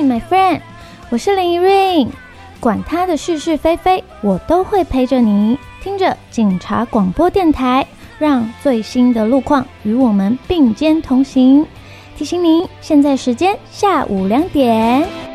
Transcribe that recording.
my friend， 我是林怡瑞，管他的是是非非，我都会陪着你，听着警察广播电台，让最新的路况与我们并肩同行。提醒您，现在时间下午2点。